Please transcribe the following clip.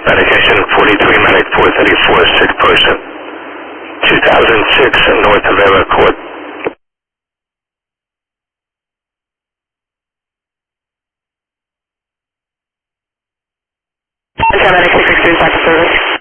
medication 43 minute 434 sick person. 2006 north of Era Court. Paramedic 663, back to service.